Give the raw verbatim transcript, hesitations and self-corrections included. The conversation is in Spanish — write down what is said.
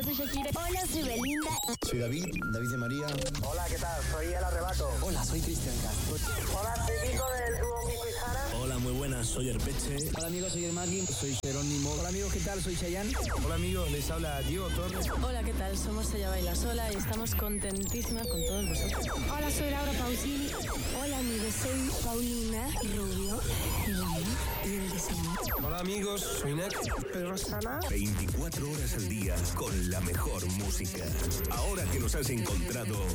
Hola, soy Shakira. Hola, soy Belinda. Soy David, David de María. Hola, ¿qué tal? Soy El Arrebato. Hola, soy Cristian Castro. Hola, soy Nico del dúo Mico y Jara. Hola, muy buenas, soy Erpeche. Hola amigos, soy el Magui. Soy Jerónimo. Hola amigos, ¿qué tal? Soy Chayanne. Hola amigos, les habla Diego Torres. Hola, ¿qué tal? Somos Ella Baila Sola y estamos contentísimas con todos vosotros. Hola, soy Laura Pausini. Hola amigos, soy Paulina Rubio, el amor y el diseño. Hola amigos, soy Nac. Soy Rosana. veinticuatro horas al día con la mejor música. Ahora que nos has encontrado,